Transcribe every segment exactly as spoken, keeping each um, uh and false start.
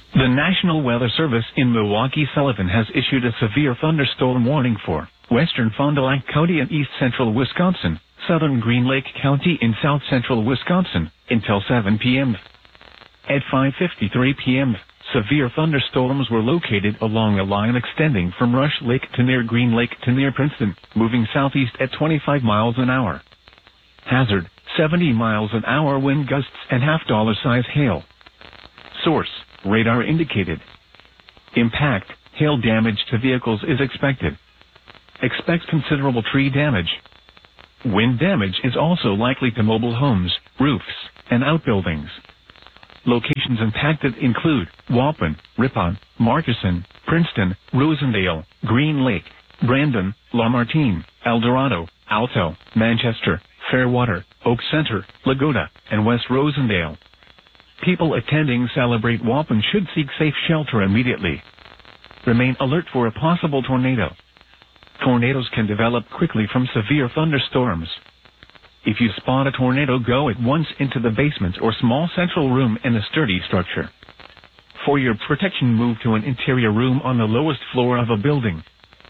The National Weather Service in Milwaukee-Sullivan has issued a severe thunderstorm warning for western Fond du Lac County and east central Wisconsin, southern Green Lake County in south central Wisconsin, until seven p.m. At five fifty-three p.m., severe thunderstorms were located along a line extending from Rush Lake to near Green Lake to near Princeton, moving southeast at twenty-five miles an hour. Hazard, seventy miles an hour wind gusts and half-dollar size hail. Source, radar indicated. Impact, hail damage to vehicles is expected. Expect considerable tree damage. Wind damage is also likely to mobile homes, roofs, and outbuildings. Locations impacted include Waupun, Ripon, Markesan, Princeton, Rosendale, Green Lake, Brandon, Lamartine, El Dorado, Alto, Manchester, Fairwater, Oak Center, Lagoda, and West Rosendale. People attending Celebrate Waupun should seek safe shelter immediately. Remain alert for a possible tornado. Tornadoes can develop quickly from severe thunderstorms. If you spot a tornado, go at once into the basement or small central room in a sturdy structure. For your protection, move to an interior room on the lowest floor of a building.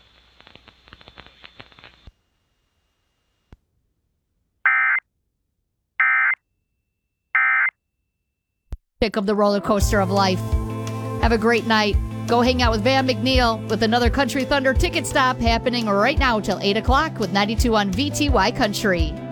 Pick up the roller coaster of life. Have a great night. Go hang out with Van McNeil with another Country Thunder ticket stop happening right now till eight o'clock with ninety-two on V T Y Country.